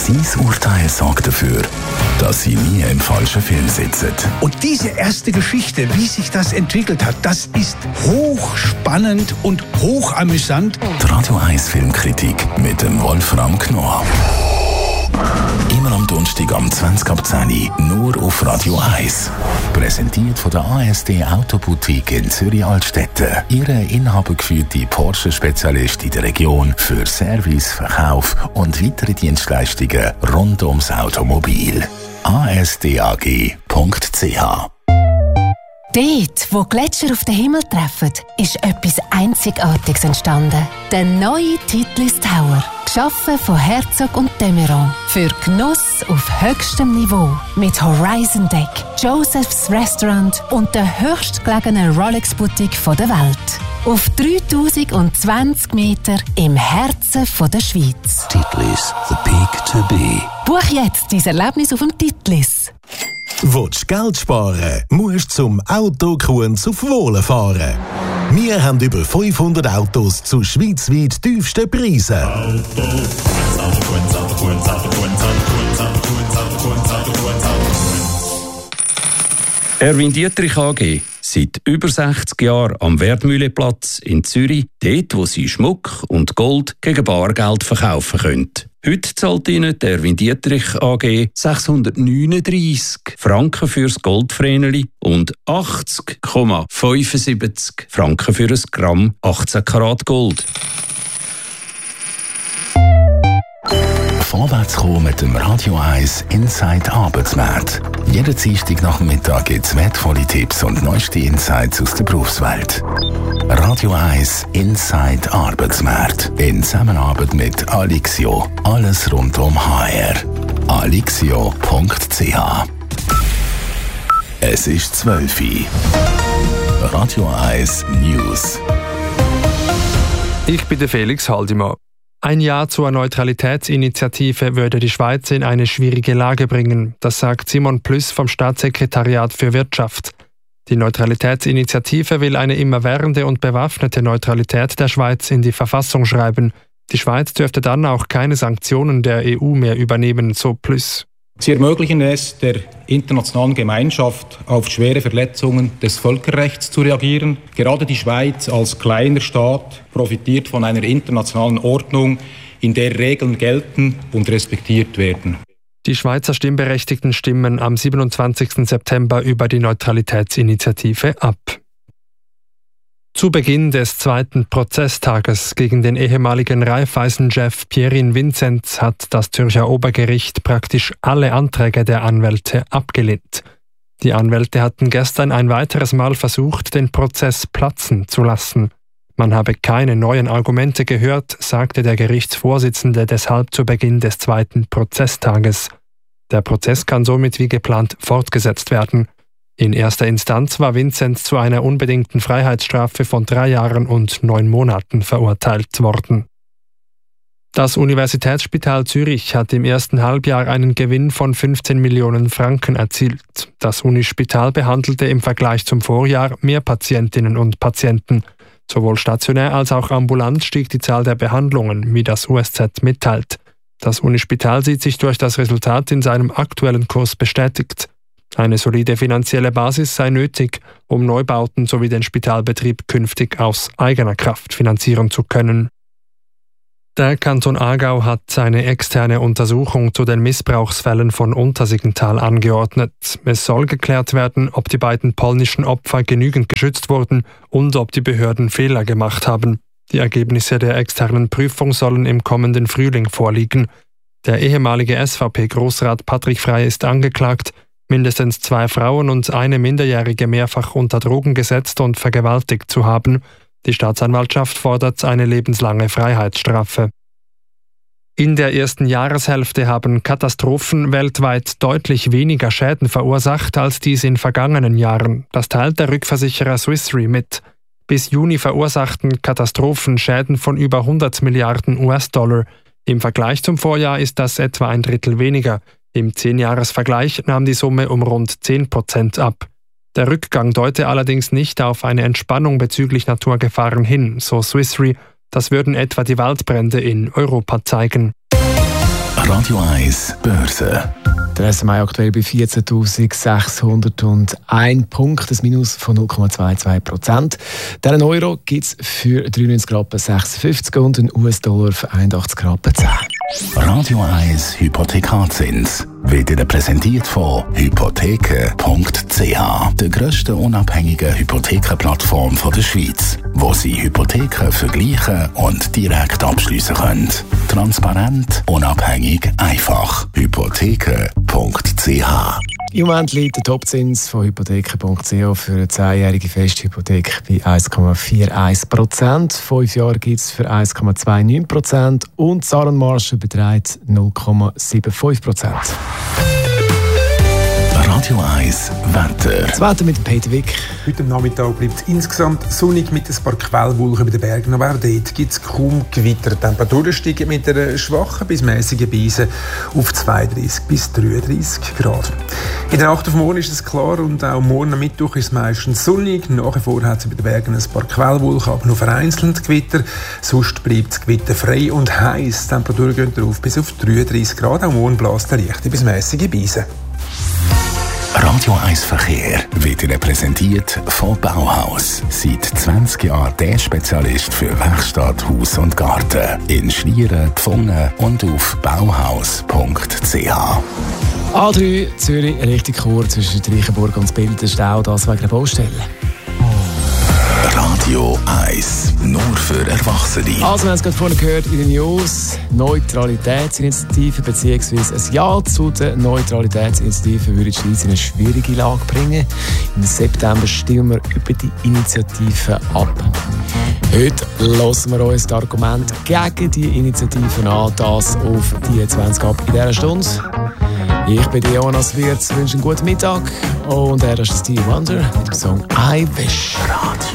Sein Urteil sorgt dafür, dass Sie nie im falschen Film sitzen. Und diese erste Geschichte, wie sich das entwickelt hat, das ist hochspannend und hochamüsant. Die Radio 1 Filmkritik mit dem Wolfram Knorr. Immer am Donnerstag am 20:10 nur auf Radio 1. Präsentiert von der ASD Autoboutique in Zürich-Altstetten. Ihre inhabergeführte Porsche-Spezialist in der Region für Service, Verkauf und weitere Dienstleistungen rund ums Automobil. asdag.ch. Dort, wo Gletscher auf den Himmel treffen, ist etwas Einzigartiges entstanden. Der neue Titlis Tower. Geschaffen von Herzog und de Meuron. Für Genuss auf höchstem Niveau. Mit Horizon Deck, Joseph's Restaurant und der höchstgelegenen Rolex-Boutique der Welt. Auf 3020 Meter im Herzen der Schweiz. Titlis, the peak to be. Buch jetzt dein Erlebnis auf dem Titlis. Willst du Geld sparen, musst zum Autokunz auf Wohlen fahren. Wir haben über 500 Autos zu schweizweit tiefsten Preisen. Erwin Dietrich AG. Seit über 60 Jahren am Wertmühleplatz in Zürich, dort wo Sie Schmuck und Gold gegen Bargeld verkaufen können. Heute zahlt Ihnen der Erwin Dietrich AG 639 Franken fürs Goldvreneli und 80,75 Franken für ein Gramm 18 Karat Gold. Vorwärts kommen mit dem Radio 1 Inside Arbeitsmarkt. Jeden Dienstag nach dem Mittag gibt es wertvolle Tipps und neueste Insights aus der Berufswelt. Radio 1 Inside Arbeitsmarkt. In Zusammenarbeit mit Alixio. Alles rund um HR. alixio.ch. Es ist 12 Uhr. Radio 1 News. Ich bin der Felix Haldimann. Ein Ja zur Neutralitätsinitiative würde die Schweiz in eine schwierige Lage bringen, das sagt Simon Plüss vom Staatssekretariat für Wirtschaft. Die Neutralitätsinitiative will eine immerwährende und bewaffnete Neutralität der Schweiz in die Verfassung schreiben. Die Schweiz dürfte dann auch keine Sanktionen der EU mehr übernehmen, so Plüss. Sie ermöglichen es der internationalen Gemeinschaft, auf schwere Verletzungen des Völkerrechts zu reagieren. Gerade die Schweiz als kleiner Staat profitiert von einer internationalen Ordnung, in der Regeln gelten und respektiert werden. Die Schweizer Stimmberechtigten stimmen am 27. September über die Neutralitätsinitiative ab. Zu Beginn des zweiten Prozesstages gegen den ehemaligen Raiffeisen-Chef Pierin Vinzenz hat das Zürcher Obergericht praktisch alle Anträge der Anwälte abgelehnt. Die Anwälte hatten gestern ein weiteres Mal versucht, den Prozess platzen zu lassen. Man habe keine neuen Argumente gehört, sagte der Gerichtsvorsitzende deshalb zu Beginn des zweiten Prozesstages. Der Prozess kann somit wie geplant fortgesetzt werden. In erster Instanz war Vinzenz zu einer unbedingten Freiheitsstrafe von 3 Jahren und 9 Monaten verurteilt worden. Das Universitätsspital Zürich hat im ersten Halbjahr einen Gewinn von 15 Millionen Franken erzielt. Das Unispital behandelte im Vergleich zum Vorjahr mehr Patientinnen und Patienten. Sowohl stationär als auch ambulant stieg die Zahl der Behandlungen, wie das USZ mitteilt. Das Unispital sieht sich durch das Resultat in seinem aktuellen Kurs bestätigt. Eine solide finanzielle Basis sei nötig, um Neubauten sowie den Spitalbetrieb künftig aus eigener Kraft finanzieren zu können. Der Kanton Aargau hat eine externe Untersuchung zu den Missbrauchsfällen von Untersiggenthal angeordnet. Es soll geklärt werden, ob die beiden polnischen Opfer genügend geschützt wurden und ob die Behörden Fehler gemacht haben. Die Ergebnisse der externen Prüfung sollen im kommenden Frühling vorliegen. Der ehemalige SVP-Grossrat Patrick Frey ist angeklagt, mindestens 2 Frauen und eine Minderjährige mehrfach unter Drogen gesetzt und vergewaltigt zu haben. Die Staatsanwaltschaft fordert eine lebenslange Freiheitsstrafe. In der ersten Jahreshälfte haben Katastrophen weltweit deutlich weniger Schäden verursacht als dies in vergangenen Jahren. Das teilt der Rückversicherer Swiss Re mit. Bis Juni verursachten Katastrophen Schäden von über 100 Milliarden US-Dollar. Im Vergleich zum Vorjahr ist das etwa ein Drittel weniger. Im 10-Jahres-Vergleich nahm die Summe um rund 10% ab. Der Rückgang deute allerdings nicht auf eine Entspannung bezüglich Naturgefahren hin, so Swiss Re. Das würden etwa die Waldbrände in Europa zeigen. Radio 1 Börse. Der SMI aktuell bei 14.601 Punkten, ein Minus von 0,22%. Den Euro gibt es für 93,56 Rappen und einen US-Dollar für 81,10 Rappen. Radio 1 Hypothekarzins wird Ihnen präsentiert von hypotheken.ch, der grössten unabhängigen Hypothekenplattform der Schweiz, wo Sie Hypotheken vergleichen und direkt abschliessen können. Transparent, unabhängig, einfach. Hypotheken.ch. Im Moment liegt der Topzins von hypotheken.ch für eine 10-jährige Festhypothek bei 1,41%. 5 Jahre gibt es für 1,29% und die Zahlungsmarge beträgt 0,75%. Radio 1 Wetter. Das Wetter mit Peter Wick. Heute am Nachmittag bleibt es insgesamt sonnig mit ein paar Quellwolken über den Bergen, aber auch dort gibt es kaum Gewitter. Die Temperaturen steigen mit einer schwachen bis mäßigen Brise auf 32 bis 33 Grad. In der Nacht auf morgen ist es klar und auch morgen am Mittwoch ist es meistens sonnig. Nach wie vor hat es über den Bergen ein paar Quellwolken, aber nur vereinzelt Gewitter. Sonst bleibt das Gewitter frei und heiß. Die Temperaturen gehen darauf bis auf 33 Grad. Auch morgen bläst eine leichte bis mäßige Brise. Radio 1 Verkehr wird Ihnen präsentiert von Bauhaus. Seit 20 Jahren der Spezialist für Werkstatt, Haus und Garten. In Schlieren, Pfungen und auf bauhaus.ch. A3 Zürich Richtung Chur zwischen Reichenburg und Bilden Stau, das wegen der Baustelle. Radio 1, nur für Erwachsene. Also, wir haben es gerade vorhin gehört in den News. Neutralitätsinitiative bzw. ein Ja zu der Neutralitätsinitiative würde die Schweiz in eine schwierige Lage bringen. Im September stimmen wir über die Initiative ab. Heute hören wir uns das Argument gegen die Initiative an, das auf die 20 ab in dieser Stunde. Ich bin Jonas Wirz, wünsche einen guten Mittag und er ist Stevie Wonder mit dem Song I Wish. Radio